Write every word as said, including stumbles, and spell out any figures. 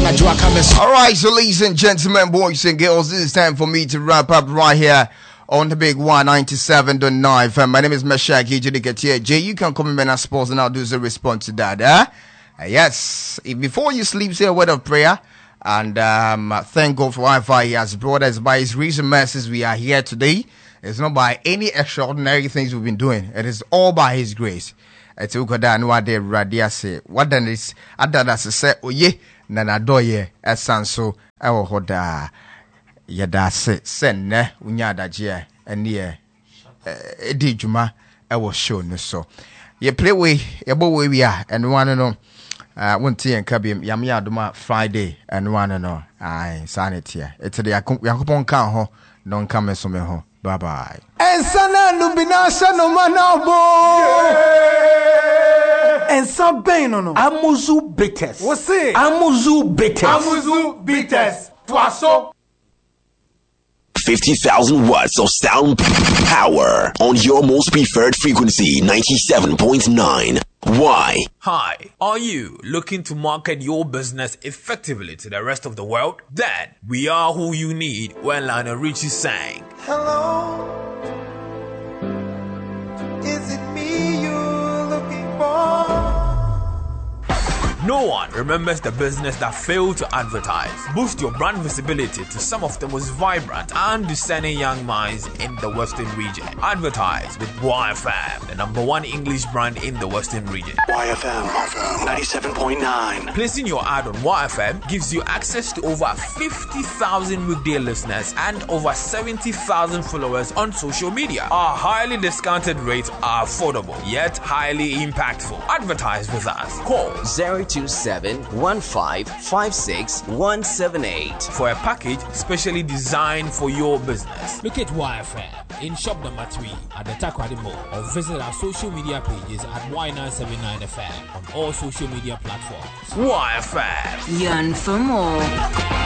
Alright, so ladies and gentlemen, boys and girls, this is time for me to wrap up right here on the big one ninety-seven point nine F M. My name is Meshach Ejidiketie. Jay, you can come in and sports and I'll do the response to that. Eh? Uh, yes, if before you sleep, say a word of prayer. And um, thank God for Wi-Fi He has brought us. By His reason mercies, we are here today. It's not by any extraordinary things we've been doing. It is all by His grace. It's ukada no ade radia say. What then is adada say oye na na doye esanso ewo hoda. Yada se sen ne unya adagye ene e di dwuma ewo show no so. Ye play we ye bo we we a eno anu no. Uh, one tea and cabin, Yamia Duma Friday, and one and all. Aye, sanity. It's the Yakupon can ho, non come so me ho. Bye bye. And Sana Lubinasa no manabo. And Sabeno. Amuzu bitters. What's it? Amuzu bitters. Amuzu bitters. Twaso. fifty thousand watts of sound power on your most preferred frequency, ninety-seven point nine. Why? Hi, are you looking to market your business effectively to the rest of the world? Then we are who you need when Lionel Richie sang. Hello, is it me you're looking for? No one remembers the business that failed to advertise. Boost your brand visibility to some of the most vibrant and discerning young minds in the Western region. Advertise with Y F M, the number one English brand in the Western region. Y F M ninety-seven point nine. Placing your ad on Y F M gives you access to over fifty thousand weekday listeners and over seventy thousand followers on social media. Our highly discounted rates are affordable yet highly impactful. Advertise with us. Call zero two seven one five five six one seven eight for a package specially designed for your business. Look at Y F M in shop number three at the Takrady Mall or visit our social media pages at Y nine seven nine F M on all social media platforms. Y F M. Yearn for more.